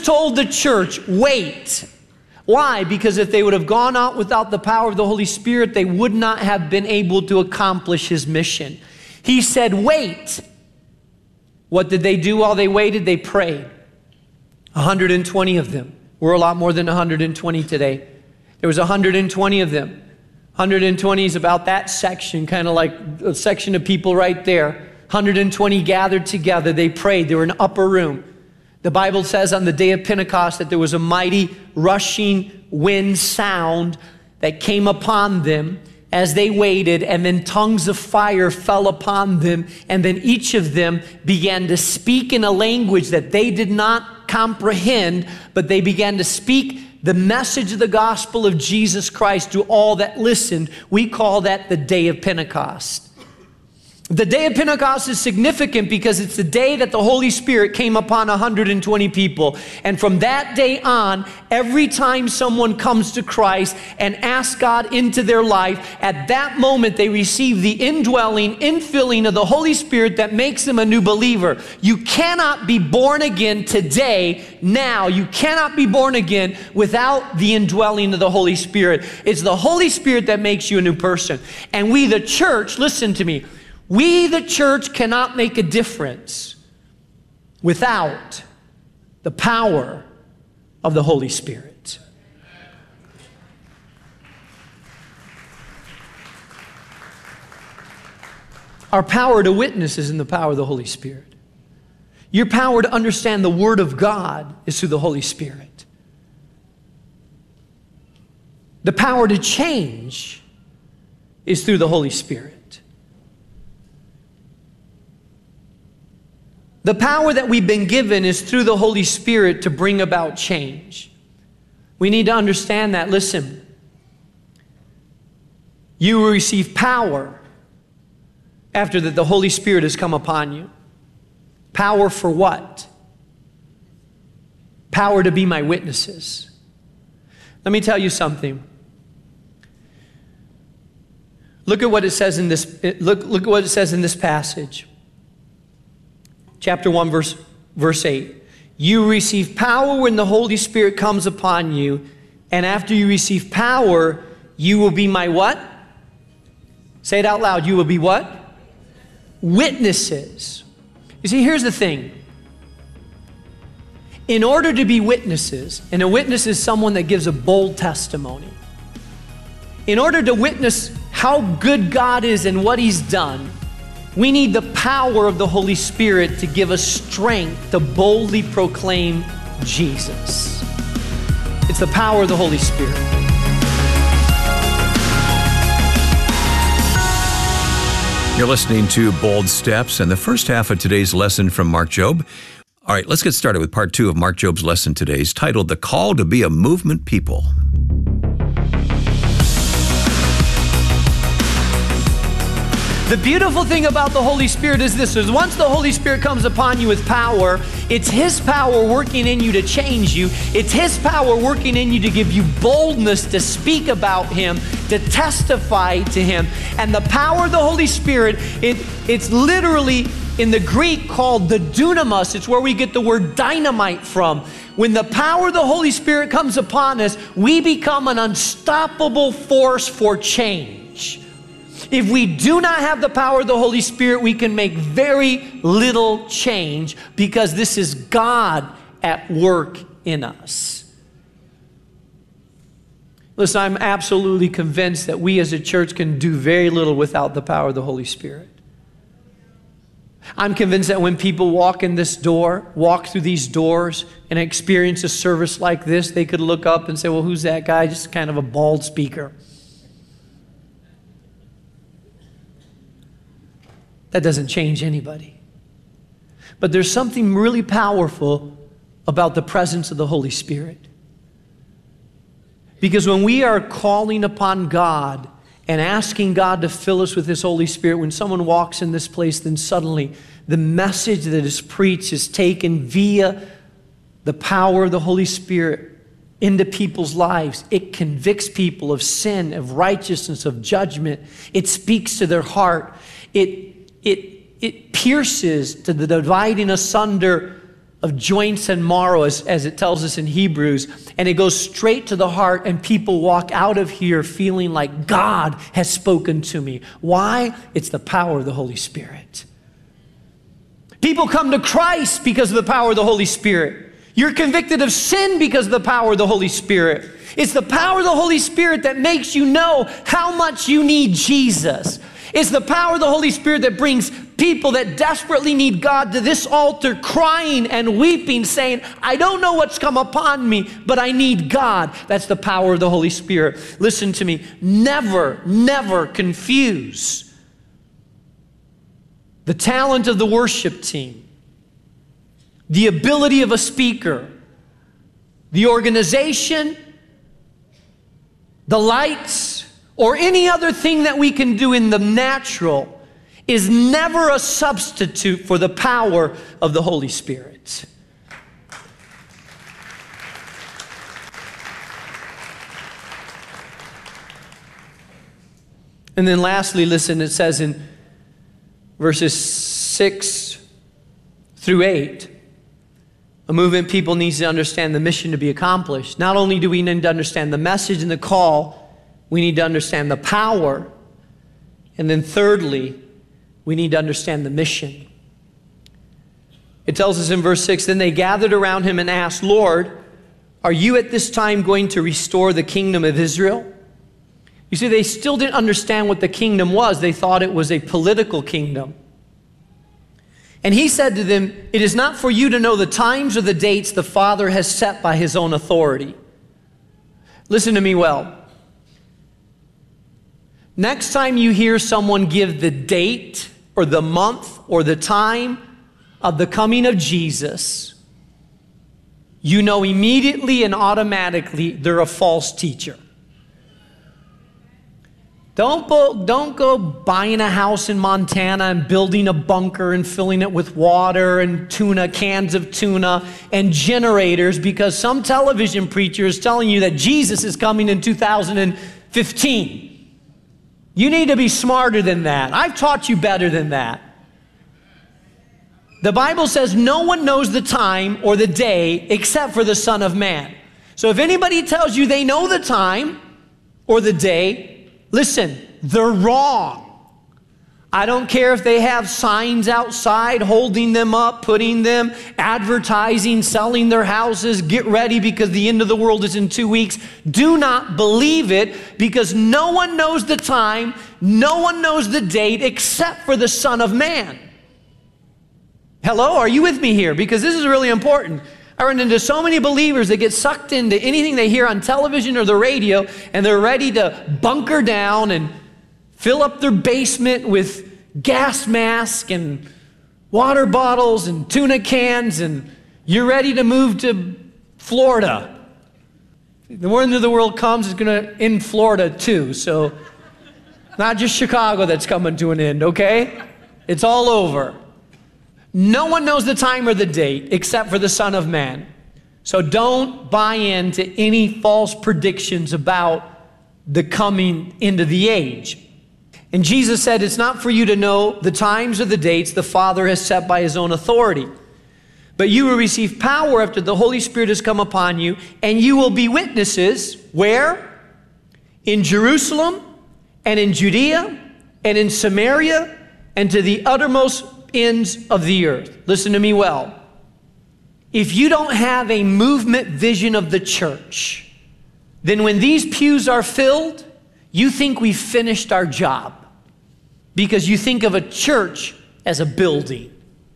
told the church, wait. Why? Because if they would have gone out without the power of the Holy Spirit, they would not have been able to accomplish his mission. He said, wait. What did they do while they waited? They prayed. 120 of them. We're a lot more than 120 today. There was 120 of them. 120 is about that section, kind of like a section of people right there. 120 gathered together. They prayed. They were in an upper room. The Bible says on the day of Pentecost that there was a mighty rushing wind sound that came upon them as they waited, and then tongues of fire fell upon them, and then each of them began to speak in a language that they did not comprehend, but they began to speak the message of the gospel of Jesus Christ to all that listened. We call that the day of Pentecost. The day of Pentecost is significant because it's the day that the Holy Spirit came upon 120 people. And from that day on, every time someone comes to Christ and asks God into their life, at that moment they receive the indwelling, infilling of the Holy Spirit that makes them a new believer. You cannot be born again today, now. You cannot be born again without the indwelling of the Holy Spirit. It's the Holy Spirit that makes you a new person. And we, the church, listen to me, we, the church, cannot make a difference without the power of the Holy Spirit. Our power to witness is in the power of the Holy Spirit. Your power to understand the Word of God is through the Holy Spirit. The power to change is through the Holy Spirit. The power that we've been given is through the Holy Spirit to bring about change. We need to understand that. Listen, you will receive power after that the Holy Spirit has come upon you. Power for what? Power to be my witnesses. Let me tell you something. Look at what it says in this. Look at what it says in this passage. Chapter 1, verse 8. You receive power when the Holy Spirit comes upon you, and after you receive power, you will be my what? Say it out loud. You will be what? Witnesses. You see, here's the thing. In order to be witnesses, and a witness is someone that gives a bold testimony. In order to witness how good God is and what He's done, we need the power of the Holy Spirit to give us strength to boldly proclaim Jesus. It's the power of the Holy Spirit. You're listening to Bold Steps and the first half of today's lesson from Mark Jobe. All right, let's get started with part 2 of Mark Jobe's lesson today. It's titled, The Call to Be a Movement People. The beautiful thing about the Holy Spirit is this, is once the Holy Spirit comes upon you with power, it's His power working in you to change you. It's His power working in you to give you boldness to speak about Him, to testify to Him. And the power of the Holy Spirit, it's literally in the Greek called the dunamis. It's where we get the word dynamite from. When the power of the Holy Spirit comes upon us, we become an unstoppable force for change. If we do not have the power of the Holy Spirit, we can make very little change because this is God at work in us. Listen, I'm absolutely convinced that we as a church can do very little without the power of the Holy Spirit. I'm convinced that when people walk through these doors and experience a service like this, they could look up and say, well, who's that guy? Just kind of a bald speaker. That doesn't change anybody. But there's something really powerful about the presence of the Holy Spirit. Because when we are calling upon God and asking God to fill us with His Holy Spirit, when someone walks in this place, then suddenly the message that is preached is taken via the power of the Holy Spirit into people's lives. It convicts people of sin, of righteousness, of judgment. It speaks to their heart. It pierces to the dividing asunder of joints and marrow, as it tells us in Hebrews, and it goes straight to the heart, and people walk out of here feeling like God has spoken to me. Why? It's the power of the Holy Spirit. People come to Christ because of the power of the Holy Spirit. You're convicted of sin because of the power of the Holy Spirit. It's the power of the Holy Spirit that makes you know how much you need Jesus. It's the power of the Holy Spirit that brings people that desperately need God to this altar, crying and weeping, saying, I don't know what's come upon me, but I need God. That's the power of the Holy Spirit. Listen to me. Never, never confuse the talent of the worship team, the ability of a speaker, the organization, the lights, or any other thing that we can do in the natural is never a substitute for the power of the Holy Spirit. And then lastly, listen, it says in verses 6 through 8, a movement people needs to understand the mission to be accomplished. Not only do we need to understand the message and the call, we need to understand the power. And then thirdly, we need to understand the mission. It tells us in verse 6, then they gathered around him and asked, Lord, are you at this time going to restore the kingdom of Israel? You see, they still didn't understand what the kingdom was. They thought it was a political kingdom. And he said to them, it is not for you to know the times or the dates the Father has set by his own authority. Listen to me well. Next time you hear someone give the date or the month or the time of the coming of Jesus, you know immediately and automatically they're a false teacher. Don't go buying a house in Montana and building a bunker and filling it with water and tuna, cans of tuna and generators because some television preacher is telling you that Jesus is coming in 2015. You need to be smarter than that. I've taught you better than that. The Bible says no one knows the time or the day except for the Son of Man. So if anybody tells you they know the time or the day, listen, they're wrong. I don't care if they have signs outside holding them up, putting them, advertising, selling their houses, get ready because the end of the world is in 2 weeks. Do not believe it because no one knows the time, no one knows the date except for the Son of Man. Hello, are you with me here? Because this is really important. I run into so many believers that get sucked into anything they hear on television or the radio, and they're ready to bunker down and fill up their basement with gas masks and water bottles and tuna cans, and you're ready to move to Florida. The end of the world comes, it's going to end Florida too, so not just Chicago that's coming to an end, okay? It's all over. No one knows the time or the date except for the Son of Man. So don't buy into any false predictions about the coming end of the age. And Jesus said, it's not for you to know the times or the dates the Father has set by his own authority. But you will receive power after the Holy Spirit has come upon you, and you will be witnesses, where? In Jerusalem, and in Judea, and in Samaria, and to the uttermost ends of the earth. Listen to me well. If you don't have a movement vision of the church, then when these pews are filled, you think we've finished our job because you think of a church as a building.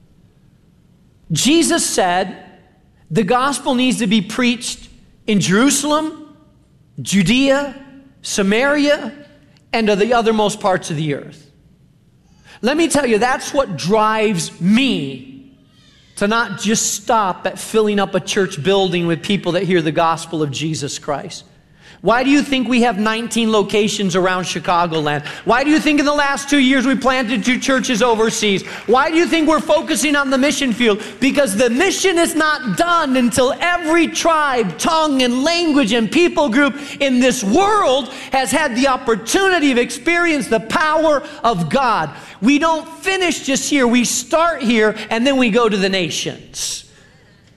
Jesus said the gospel needs to be preached in Jerusalem, Judea, Samaria, and to the othermost parts of the earth. Let me tell you, that's what drives me to not just stop at filling up a church building with people that hear the gospel of Jesus Christ. Why do you think we have 19 locations around Chicagoland? Why do you think in the last 2 years we planted 2 churches overseas? Why do you think we're focusing on the mission field? Because the mission is not done until every tribe, tongue, and language and people group in this world has had the opportunity to experience the power of God. We don't finish just here. We start here and then we go to the nations.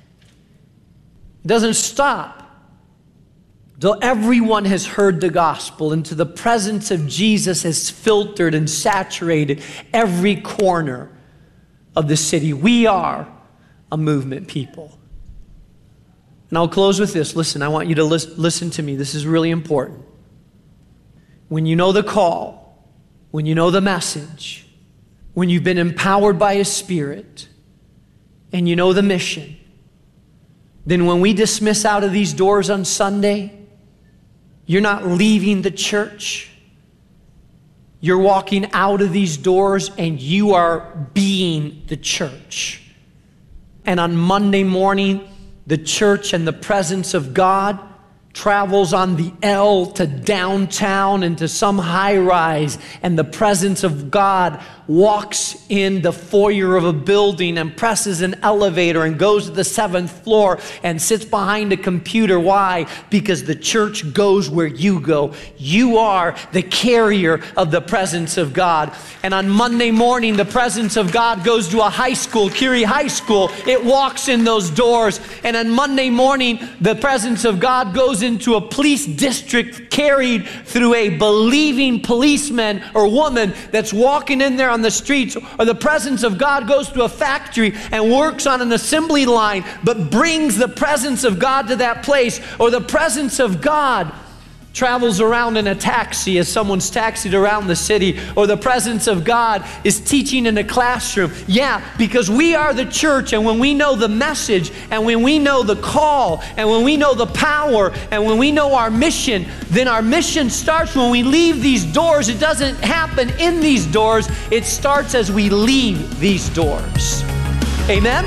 It doesn't stop till everyone has heard the gospel, and to the presence of Jesus has filtered and saturated every corner of the city. We are a movement people. And I'll close with this. Listen, I want you to listen to me. This is really important. When you know the call, when you know the message, when you've been empowered by His Spirit, and you know the mission, then when we dismiss out of these doors on Sunday, you're not leaving the church. You're walking out of these doors and you are being the church. And on Monday morning, the church and the presence of God travels on the L to downtown and to some high rise, and the presence of God walks in the foyer of a building and presses an elevator and goes to the 7th floor and sits behind a computer. Why? Because the church goes where you go. You are the carrier of the presence of God. And on Monday morning, the presence of God goes to a high school, Curie High School. It walks in those doors. And on Monday morning, the presence of God goes into a police district carried through a believing policeman or woman that's walking in there on the streets. Or the presence of God goes to a factory and works on an assembly line, but brings the presence of God to that place. Or the presence of God travels around in a taxi as someone's taxied around the city. Or the presence of God is teaching in a classroom. Yeah, because we are the church, and when we know the message, and when we know the call, and when we know the power, and when we know our mission, then our mission starts when we leave these doors. It doesn't happen in these doors. It starts as we leave these doors. Amen?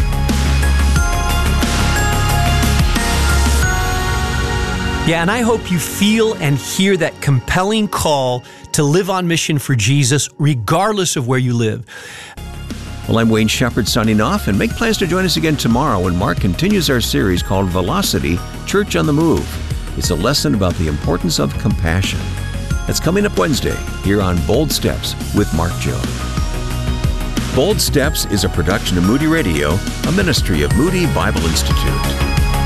Yeah, and I hope you feel and hear that compelling call to live on mission for Jesus, regardless of where you live. Well, I'm Wayne Shepherd signing off, and make plans to join us again tomorrow when Mark continues our series called Velocity, Church on the Move. It's a lesson about the importance of compassion. That's coming up Wednesday here on Bold Steps with Mark Jobe. Bold Steps is a production of Moody Radio, a ministry of Moody Bible Institute.